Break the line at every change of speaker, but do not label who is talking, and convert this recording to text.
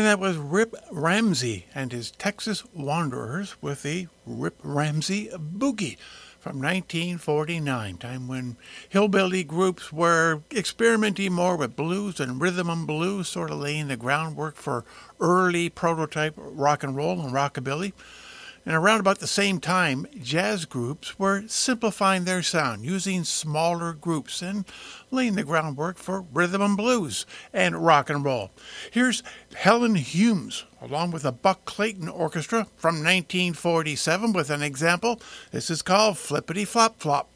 And that was Rip Ramsey and his Texas Wanderers with the Rip Ramsey Boogie from 1949, time when hillbilly groups were experimenting more with blues and rhythm and blues, sort of laying the groundwork for early prototype rock and roll and rockabilly. And around about the same time, jazz groups were simplifying their sound, using smaller groups and laying the groundwork for rhythm and blues and rock and roll. Here's Helen Humes, along with the Buck Clayton Orchestra from 1947 with an example. This is called Flippity Flop Flop.